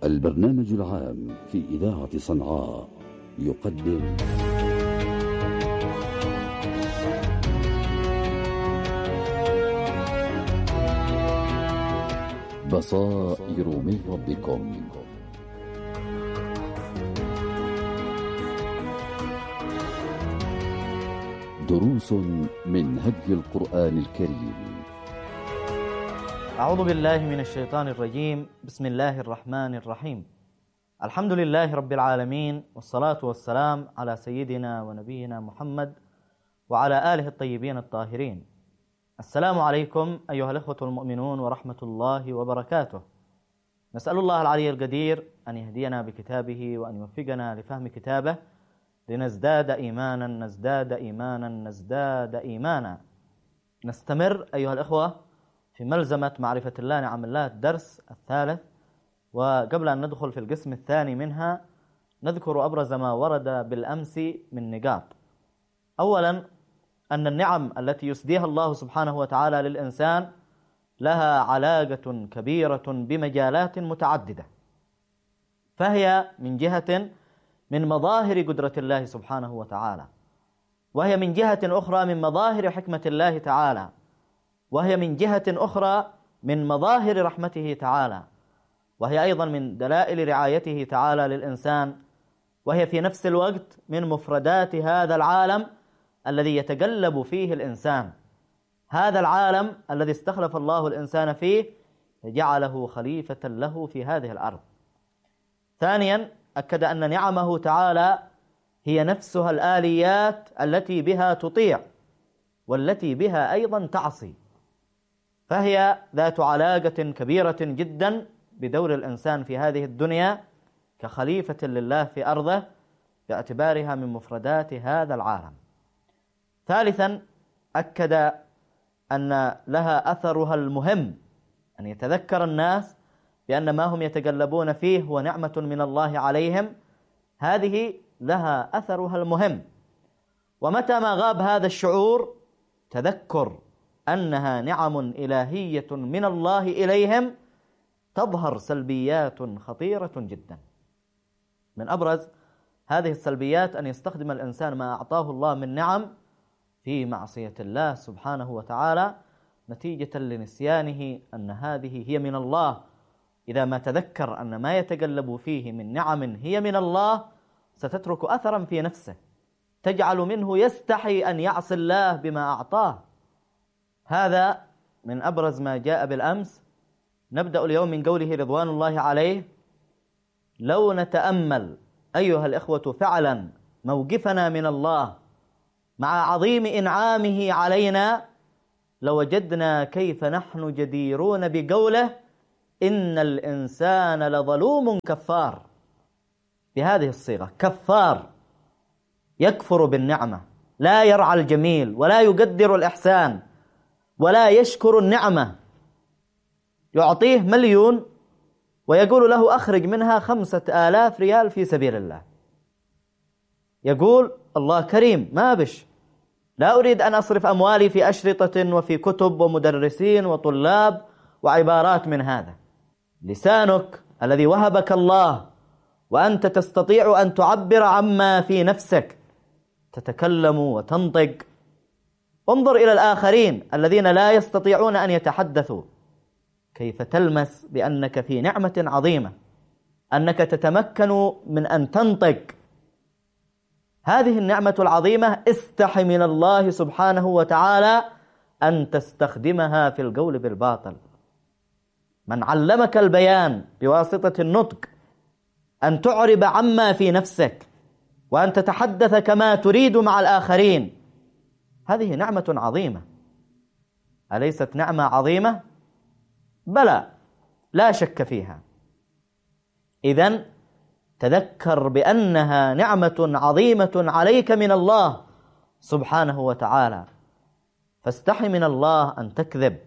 البرنامج العام في إذاعة صنعاء يقدم بصائر من ربكم. دروس من هدي القرآن الكريم. أعوذ بالله من الشيطان الرجيم. بسم الله الرحمن الرحيم. الحمد لله رب العالمين، والصلاة والسلام على سيدنا ونبينا محمد وعلى آله الطيبين الطاهرين. السلام عليكم أيها الإخوة المؤمنون ورحمة الله وبركاته. نسأل الله العلي القدير أن يهدينا بكتابه وأن يوفقنا لفهم كتابه لنزداد إيمانا نزداد إيمانا نزداد إيمانا. نستمر أيها الإخوة في ملزمة معرفة الله نعم الله، الدرس الثالث. وقبل أن ندخل في القسم الثاني منها نذكر أبرز ما ورد بالأمس من نقاط. أولا أن النعم التي يسديها الله سبحانه وتعالى للإنسان لها علاقة كبيرة بمجالات متعددة، فهي من جهة من مظاهر قدرة الله سبحانه وتعالى، وهي من جهة أخرى من مظاهر حكمة الله تعالى، وهي من جهة أخرى من مظاهر رحمته تعالى، وهي أيضا من دلائل رعايته تعالى للإنسان، وهي في نفس الوقت من مفردات هذا العالم الذي يتقلب فيه الإنسان، هذا العالم الذي استخلف الله الإنسان فيه فجعله خليفة له في هذه الأرض. ثانيا أكد أن نعمه تعالى هي نفسها الآليات التي بها تطيع والتي بها أيضا تعصي، فهي ذات علاقة كبيرة جدا بدور الإنسان في هذه الدنيا كخليفة لله في أرضه باعتبارها من مفردات هذا العالم. ثالثا أكد أن لها أثرها المهم، أن يتذكر الناس بأن ما هم يتقلبون فيه هو نعمة من الله عليهم، هذه لها أثرها المهم. ومتى ما غاب هذا الشعور تذكر أنها نعم إلهية من الله إليهم تظهر سلبيات خطيرة جدا. من أبرز هذه السلبيات أن يستخدم الإنسان ما أعطاه الله من نعم في معصية الله سبحانه وتعالى نتيجة لنسيانه أن هذه هي من الله. إذا ما تذكر أن ما يتقلب فيه من نعم هي من الله ستترك أثرا في نفسه تجعل منه يستحي أن يعصي الله بما أعطاه. هذا من أبرز ما جاء بالأمس. نبدأ اليوم من قوله رضوان الله عليه: لو نتأمل أيها الإخوة فعلا موقفنا من الله مع عظيم إنعامه علينا لوجدنا كيف نحن جديرون بقوله إن الإنسان لظلوم كفار، بهذه الصيغة: كفار، يكفر بالنعمة، لا يرعى الجميل ولا يقدر الإحسان ولا يشكر النعمة، يعطيه 1,000,000 ويقول له أخرج منها 5,000 ريال في سبيل الله. يقول الله كريم، ما بش، لا أريد أن أصرف أموالي في أشرطة وفي كتب ومدرسين وطلاب وعبارات من هذا. لسانك الذي وهبك الله وأنت تستطيع أن تعبر عما في نفسك تتكلم وتنطق. انظر إلى الآخرين الذين لا يستطيعون أن يتحدثوا، كيف تلمس بأنك في نعمة عظيمة، أنك تتمكن من أن تنطق. هذه النعمة العظيمة استحي من الله سبحانه وتعالى أن تستخدمها في القول بالباطل. من علمك البيان بواسطة النطق، أن تعرب عما في نفسك وأن تتحدث كما تريد مع الآخرين، هذه نعمة عظيمة. أليست نعمة عظيمة؟ بلى، لا شك فيها. إذن تذكر بأنها نعمة عظيمة عليك من الله سبحانه وتعالى، فاستحي من الله أن تكذب.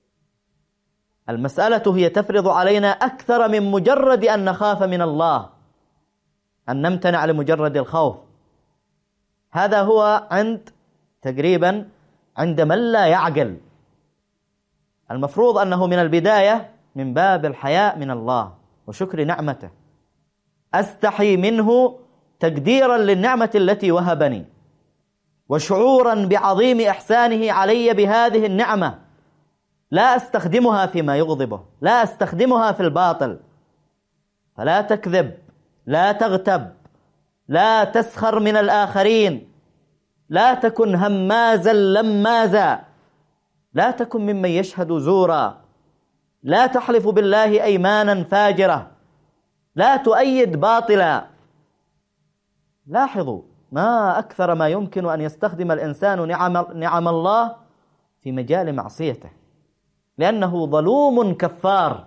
المسألة هي تفرض علينا أكثر من مجرد أن نخاف من الله، أن نمتنع لمجرد الخوف. هذا هو تقريبا عند من لا يعقل. المفروض أنه من البداية من باب الحياء من الله، وشكر نعمته، أستحي منه تقديرا للنعمة التي وهبني، وشعورا بعظيم إحسانه علي بهذه النعمة. لا أستخدمها فيما يغضبه، لا أستخدمها في الباطل. فلا تكذب، لا تغتب، لا تسخر من الآخرين، لا تكن همازا لمازا، لا تكن ممن يشهد زورا، لا تحلف بالله أيمانا فاجرة، لا تؤيد باطلا. لاحظوا ما أكثر ما يمكن أن يستخدم الإنسان نعم الله في مجال معصيته، لأنه ظلوم كفار.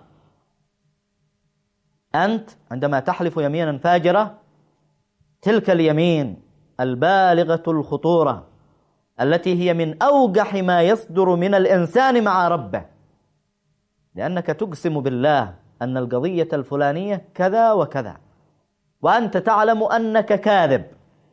أنت عندما تحلف يمينا فاجرة، تلك اليمين البالغة الخطورة التي هي من أوجح ما يصدر من الإنسان مع ربه، لأنك تقسم بالله أن القضية الفلانية كذا وكذا، وأنت تعلم أنك كاذب.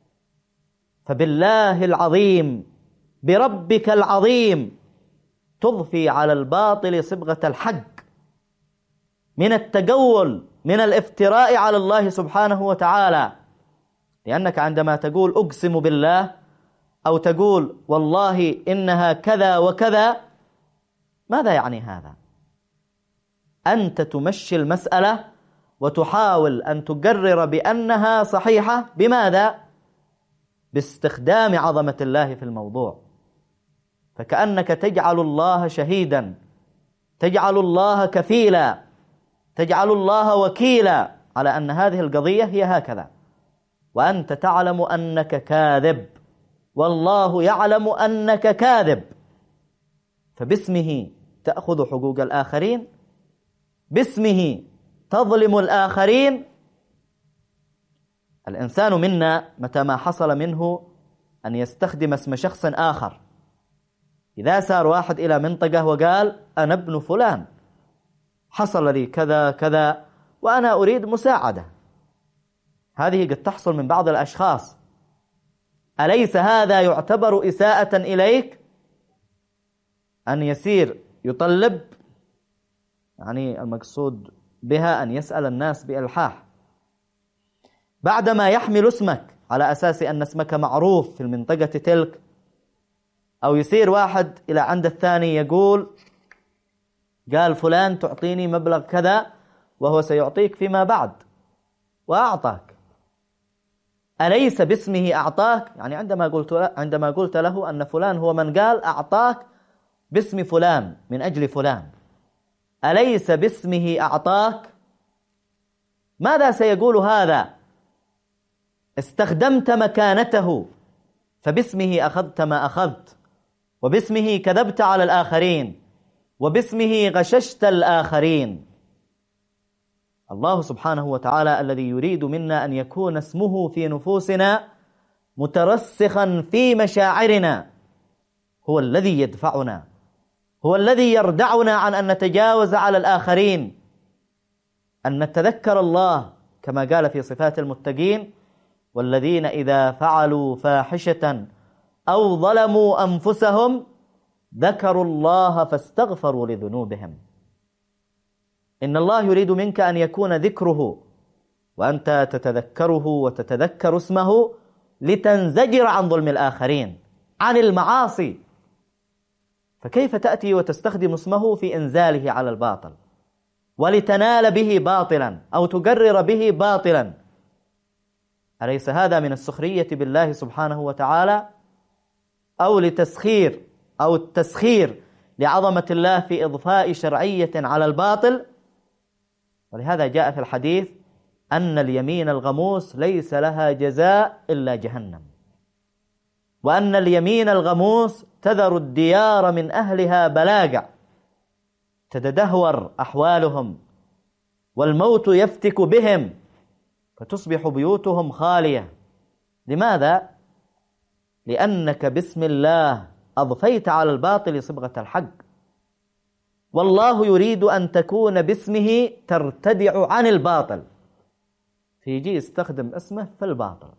فبالله العظيم، بربك العظيم، تضفي على الباطل صبغة الحق من التجول، من الافتراء على الله سبحانه وتعالى. لأنك عندما تقول أقسم بالله أو تقول والله إنها كذا وكذا، ماذا يعني هذا؟ أنت تمشي المسألة وتحاول أن تقرر بأنها صحيحة. بماذا؟ باستخدام عظمة الله في الموضوع. فكأنك تجعل الله شهيدا، تجعل الله كفيلا، تجعل الله وكيلا على أن هذه القضية هي هكذا، وأنت تعلم أنك كاذب، والله يعلم أنك كاذب. فباسمه تأخذ حقوق الآخرين، باسمه تظلم الآخرين. الإنسان منا متى ما حصل منه أن يستخدم اسم شخص آخر، إذا سار واحد إلى منطقة وقال أنا ابن فلان، حصل لي كذا كذا وأنا أريد مساعدة، هذه قد تحصل من بعض الأشخاص، أليس هذا يعتبر إساءة إليك؟ أن يسير يطلب، يعني المقصود بها أن يسأل الناس بإلحاح، بعدما يحمل اسمك على أساس أن اسمك معروف في المنطقة تلك. أو يسير واحد إلى عند الثاني يقول قال فلان تعطيني مبلغ كذا وهو سيعطيك فيما بعد، وأعطاك. أليس باسمه أعطاك؟ يعني عندما قلت له أن فلان هو من قال أعطاك باسم فلان من أجل فلان، أليس باسمه أعطاك؟ ماذا سيقول هذا؟ استخدمت مكانته، فباسمه أخذت ما أخذت، وباسمه كذبت على الآخرين، وباسمه غششت الآخرين. الله سبحانه وتعالى الذي يريد منا أن يكون اسمه في نفوسنا مترسخا في مشاعرنا هو الذي يدفعنا، هو الذي يردعنا عن أن نتجاوز على الآخرين، أن نتذكر الله كما قال في صفات المتقين: والذين إذا فعلوا فاحشة أو ظلموا أنفسهم ذكروا الله فاستغفروا لذنوبهم. إن الله يريد منك أن يكون ذكره وأنت تتذكره وتتذكر اسمه لتنزجر عن ظلم الآخرين، عن المعاصي. فكيف تأتي وتستخدم اسمه في إنزاله على الباطل ولتنال به باطلا أو تقرر به باطلا؟ أليس هذا من السخرية بالله سبحانه وتعالى؟ أو لتسخير أو التسخير لعظمة الله في إضفاء شرعية على الباطل؟ ولهذا جاء في الحديث أن اليمين الغموس ليس لها جزاء إلا جهنم، وأن اليمين الغموس تذر الديار من أهلها بلاقع، تتدهور أحوالهم والموت يفتك بهم فتصبح بيوتهم خالية. لماذا؟ لأنك باسم الله أضفيت على الباطل صبغة الحق، والله يريد أن تكون باسمه ترتدع عن الباطل، فيجي يستخدم اسمه في الباطل.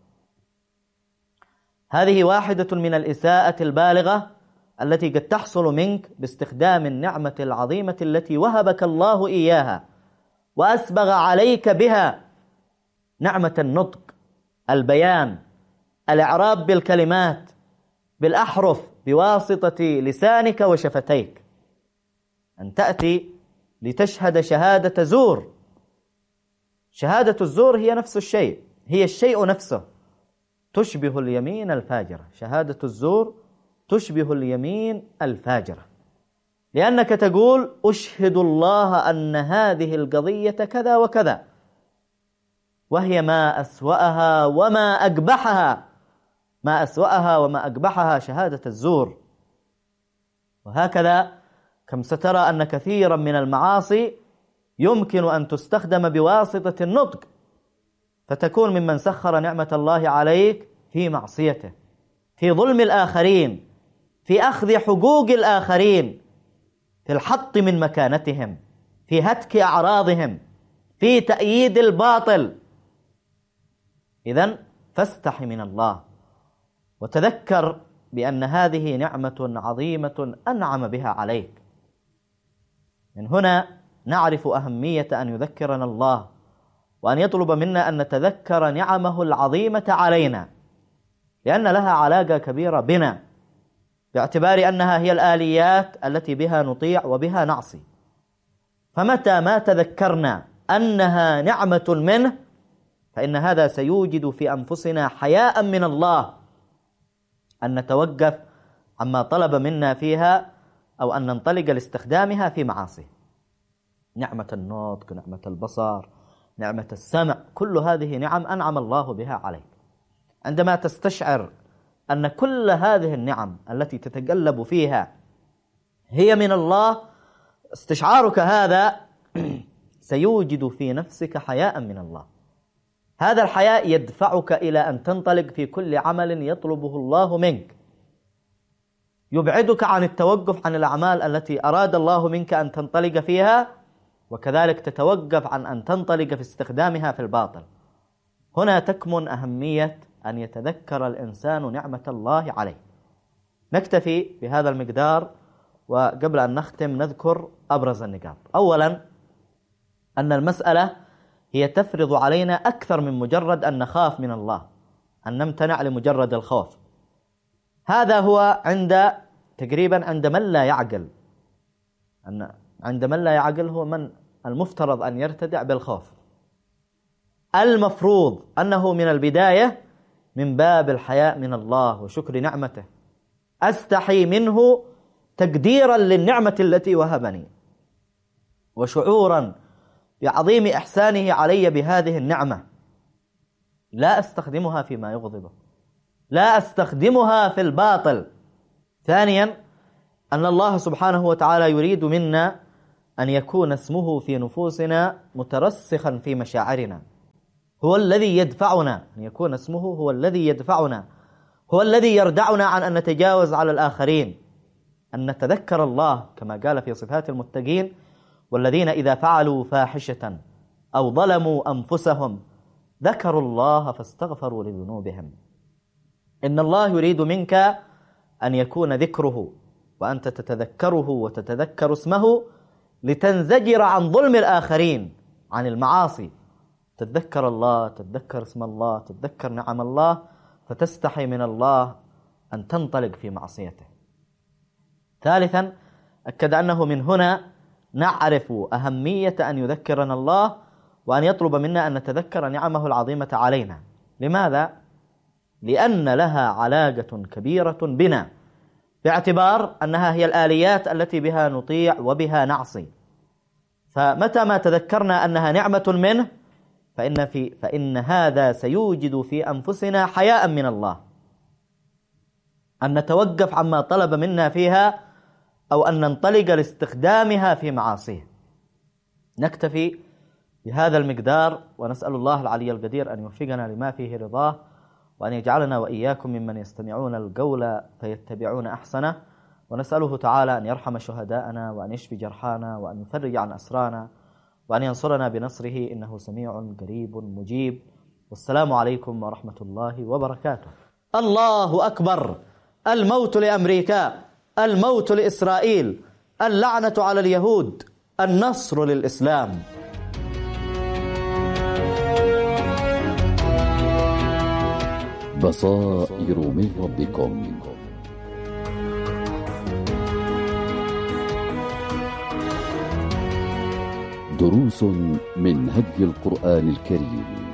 هذه واحدة من الإساءة البالغة التي قد تحصل منك باستخدام النعمة العظيمة التي وهبك الله إياها، وأسبغ عليك بها نعمة النطق، البيان، الإعراب بالكلمات، بالأحرف بواسطة لسانك وشفتيك، أن تأتي لتشهد شهادة زور. شهادة الزور هي نفس الشيء، هي الشيء نفسه، تشبه اليمين الفاجرة. شهادة الزور تشبه اليمين الفاجرة، لأنك تقول أشهد الله أن هذه القضية كذا وكذا، وهي ما أسوأها وما أقبحها، ما أسوأها وما أقبحها شهادة الزور. وهكذا كم سترى أن كثيرا من المعاصي يمكن أن تستخدم بواسطة النطق، فتكون ممن سخر نعمة الله عليك في معصيته، في ظلم الآخرين، في أخذ حقوق الآخرين، في الحط من مكانتهم، في هتك أعراضهم، في تأييد الباطل. إذن فاستح من الله، وتذكر بأن هذه نعمة عظيمة أنعم بها عليك. من هنا نعرف أهمية أن يذكرنا الله، وأن يطلب منا أن نتذكر نعمه العظيمة علينا، لأن لها علاقة كبيرة بنا، باعتبار أنها هي الآليات التي بها نطيع وبها نعصي. فمتى ما تذكرنا أنها نعمة منه، فإن هذا سيوجد في أنفسنا حياء من الله، أن نتوقف عما طلب منا فيها، أو أن ننطلق لاستخدامها في معاصي. نعمة النطق، نعمة البصر، نعمة السمع، كل هذه نعم أنعم الله بها عليك. عندما تستشعر أن كل هذه النعم التي تتقلب فيها هي من الله، استشعارك هذا سيوجد في نفسك حياء من الله. هذا الحياء يدفعك إلى أن تنطلق في كل عمل يطلبه الله منك، يبعدك عن التوقف عن الأعمال التي أراد الله منك أن تنطلق فيها، وكذلك تتوقف عن أن تنطلق في استخدامها في الباطل. هنا تكمن أهمية أن يتذكر الإنسان نعمة الله عليه. نكتفي بهذا المقدار، وقبل أن نختم نذكر أبرز النقاط. أولا، أن المسألة هي تفرض علينا أكثر من مجرد أن نخاف من الله، أن نمتنع لمجرد الخوف. هذا هو تقريبا عند من لا يعقل. عند من لا يعقل هو من المفترض أن يرتدع بالخوف. المفروض أنه من البداية من باب الحياء من الله وشكر نعمته، أستحي منه تقديرا للنعمة التي وهبني، وشعورا بعظيم إحسانه علي بهذه النعمة. لا أستخدمها فيما يغضبه، لا أستخدمها في الباطل. ثانيا، أن الله سبحانه وتعالى يريد منا أن يكون اسمه في نفوسنا مترسخا في مشاعرنا، هو الذي يدفعنا، أن يكون اسمه هو الذي يدفعنا، هو الذي يردعنا عن أن نتجاوز على الآخرين، أن نتذكر الله كما قال في صفات المتقين: والذين إذا فعلوا فاحشة أو ظلموا أنفسهم ذكروا الله فاستغفروا لذنوبهم. إن الله يريد منك أن يكون ذكره وأنت تتذكره وتتذكر اسمه، لتنزجر عن ظلم الآخرين، عن المعاصي. تتذكر الله، تتذكر اسم الله، تتذكر نعم الله، فتستحي من الله أن تنطلق في معصيته. ثالثا، أكد أنه من هنا نعرف أهمية أن يذكرنا الله، وأن يطلب منا أن نتذكر نعمه العظيمة علينا. لماذا؟ لأن لها علاقة كبيرة بنا، باعتبار أنها هي الآليات التي بها نطيع وبها نعصي. فمتى ما تذكرنا أنها نعمة منه، فإن هذا سيوجد في أنفسنا حياء من الله، أن نتوقف عما طلب منا فيها، أو أن ننطلق لاستخدامها في معاصيه. نكتفي بهذا المقدار، ونسأل الله العلي القدير أن يوفقنا لما فيه رضاه، وأن يجعلنا وإياكم ممن يستمعون القول فيتبعون أحسنه، ونسأله تعالى أن يرحم شهداءنا، وأن يشفي جرحانا، وأن يفرج عن أسرانا، وأن ينصرنا بنصره، إنه سميع قريب مجيب. والسلام عليكم ورحمة الله وبركاته. الله أكبر. الموت لأمريكا، الموت لإسرائيل، اللعنة على اليهود، النصر للإسلام. بصائر من ربكم. دروس من هدي القرآن الكريم.